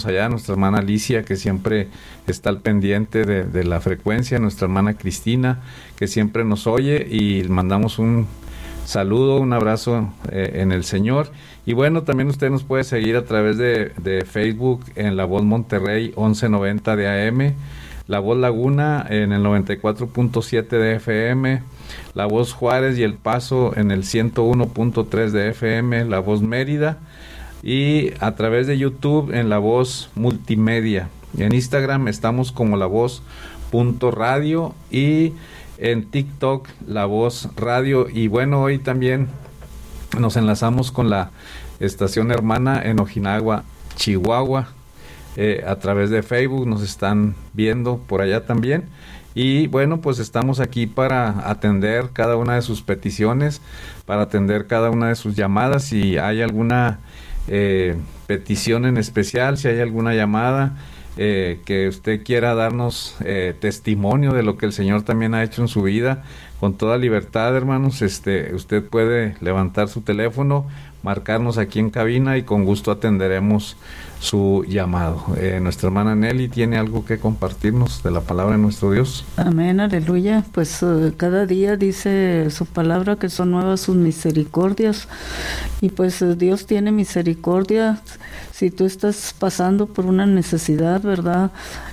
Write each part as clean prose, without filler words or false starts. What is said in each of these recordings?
allá, nuestra hermana Alicia, que siempre está al pendiente de la frecuencia, nuestra hermana Cristina, que siempre nos oye, y mandamos un saludo, un abrazo en el Señor. Y bueno, también usted nos puede seguir a través de Facebook en La Voz Monterrey 1190 de AM, La Voz Laguna en el 94.7 de FM, La Voz Juárez y El Paso en el 101.3 de FM, La Voz Mérida, y a través de YouTube en La Voz Multimedia. En Instagram estamos como La Voz.radio y en TikTok La Voz Radio. Y bueno, hoy también nos enlazamos con la estación hermana en Ojinawa, Chihuahua. A través de Facebook nos están viendo por allá también. Y bueno, pues estamos aquí para atender cada una de sus peticiones, para atender cada una de sus llamadas. Si hay alguna petición en especial, si hay alguna llamada que usted quiera darnos testimonio de lo que el Señor también ha hecho en su vida, con toda libertad, hermanos, usted puede levantar su teléfono, marcarnos aquí en cabina y con gusto atenderemos su llamado. Nuestra hermana Nelly tiene algo que compartirnos de la palabra de nuestro Dios. Amén, aleluya. Pues cada día dice su palabra que son nuevas sus misericordias, y pues Dios tiene misericordia. Si tú estás pasando por una necesidad, ¿verdad?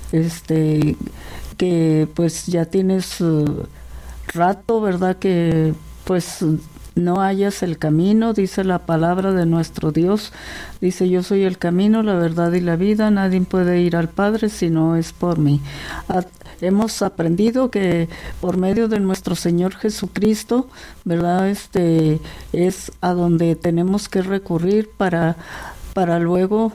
Que pues ya tienes rato, ¿verdad? Que pues no hallas el camino, dice la palabra de nuestro Dios. Dice: yo soy el camino, la verdad y la vida, nadie puede ir al Padre si no es por mí. Hemos aprendido que por medio de nuestro Señor Jesucristo, ¿verdad? Es a donde tenemos que recurrir para luego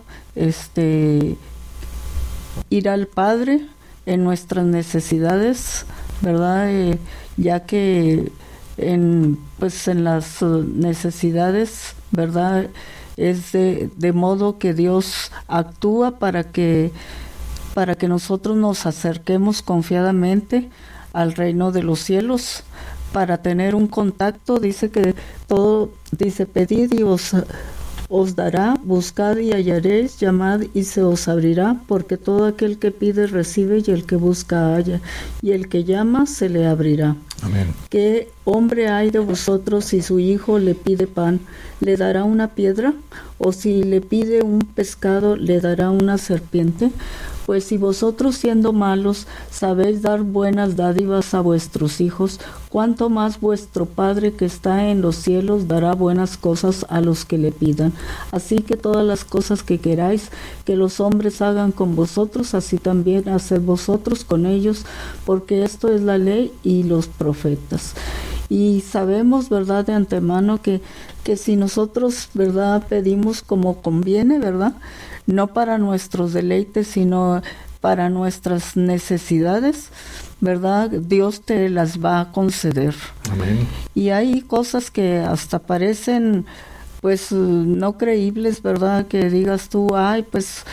ir al Padre en nuestras necesidades, ¿verdad? Ya que en las necesidades, ¿verdad? Es de modo que Dios actúa para que nosotros nos acerquemos confiadamente al reino de los cielos, para tener un contacto. Dice que pedid y os dará, buscad y hallaréis, llamad y se os abrirá, porque todo aquel que pide recibe, y el que busca halla, y el que llama se le abrirá. Amén. ¿Qué hombre hay de vosotros si su hijo le pide pan, le dará una piedra? ¿O si le pide un pescado, le dará una serpiente? Pues si vosotros, siendo malos, sabéis dar buenas dádivas a vuestros hijos, cuánto más vuestro Padre que está en los cielos dará buenas cosas a los que le pidan. Así que todas las cosas que queráis que los hombres hagan con vosotros, así también haced vosotros con ellos, porque esto es la ley y los profetas. Y sabemos, ¿verdad?, de antemano que si nosotros, ¿verdad?, pedimos como conviene, ¿verdad?, no para nuestros deleites, sino para nuestras necesidades, ¿verdad?, Dios te las va a conceder. Amén. Y hay cosas que hasta parecen pues no creíbles, ¿verdad?, que digas tú: ay, pues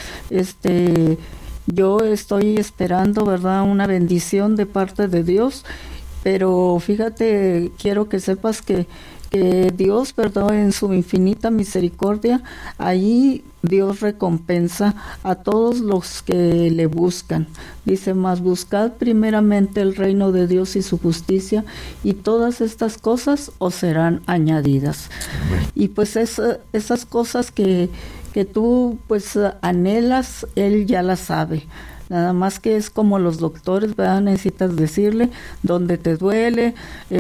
yo estoy esperando, ¿verdad?, una bendición de parte de Dios. Pero fíjate, quiero que sepas que Dios, ¿verdad?, en su infinita misericordia, ahí Dios recompensa a todos los que le buscan. Dice: mas buscad primeramente el reino de Dios y su justicia, y todas estas cosas os serán añadidas. Y pues esas cosas que tú pues anhelas, Él ya las sabe. Nada más que es como los doctores, ¿verdad? Necesitas decirle dónde te duele,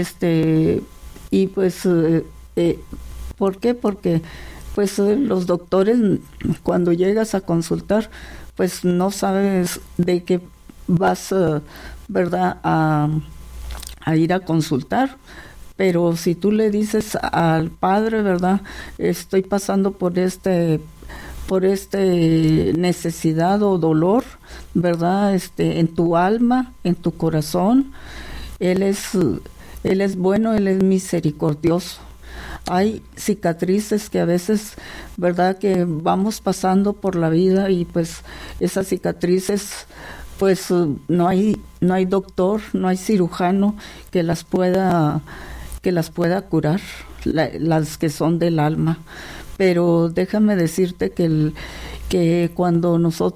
y pues, ¿por qué? Porque pues los doctores, cuando llegas a consultar, pues no sabes de qué vas, ¿verdad?, a ir a consultar. Pero si tú le dices al Padre, ¿verdad?, estoy pasando por necesidad o dolor, ¿verdad?, en tu alma, en tu corazón, Él es bueno, Él es misericordioso. Hay cicatrices que a veces, ¿verdad?, que vamos pasando por la vida, y pues esas cicatrices, pues no hay doctor, no hay cirujano que las pueda curar, las que son del alma. Pero déjame decirte que cuando nosotros